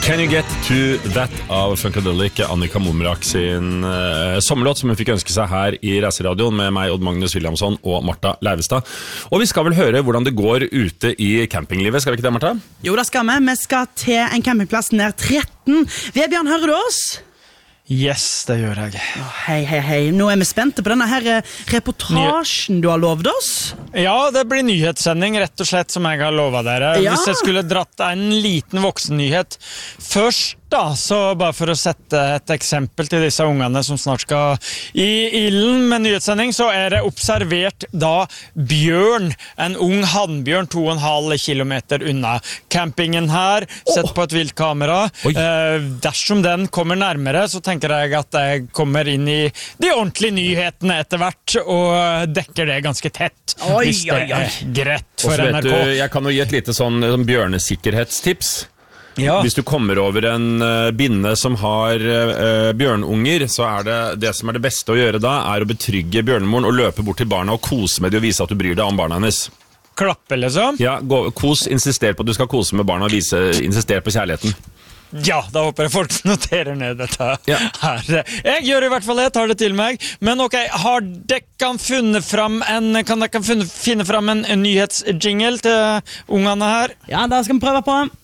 Can You Get To That av Funkadelic, Annika Momrak sin sommerlåt som hun fikk ønske seg her i Reiseradioen med meg, Odd Magnus Williamson og Martha Leivestad. Og vi skal vel høre hvordan det går ute i campinglivet, skal vi ikke det, Martha? Jo, det skal vi. Vi skal til en campingplass nær 13. Vebjørn, hører du oss? Yes, det gjør jeg. Hei. Nå er vi spente på denne her reportasjen du har lovet oss. Ja, det blir nyhetssending, rett og slett, som jeg har lovet dere. Ja. Hvis jeg skulle dratt en liten voksennyhet først, da, så bare for å sette et eksempel til disse ungene som snart skal i ilden med nyhetssending, så er det observert da bjørn, en ung hannbjørn 2,5 kilometer unna campingen her, sett på et vilt kamera. Dersom den kommer nærmere, så tenker jeg at jeg kommer inn i de ordentlige nyhetene etter hvert, og dekker det ganske tett, hvis det er greit for NRK. Jeg kan jo gi et lite sånn bjørnesikkerhetstips. Ja. Hvis du kommer over en binne som har bjørnunger, så er det som er det beste å gjøre da, er å betrygge bjørnemoren og løpe bort til barna og kose med det og vise at du bryr deg om barna hennes. Klappe, liksom? Ja, insister på at du skal kose med barna og insister på kjærligheten. Ja, da håper jeg folk noterer ned dette her. Jeg gjør i hvert fall det, tar det til meg. Men ok, har dere funnet fram finne fram en nyhetsjingle til ungene her? Ja, det skal vi prøve på.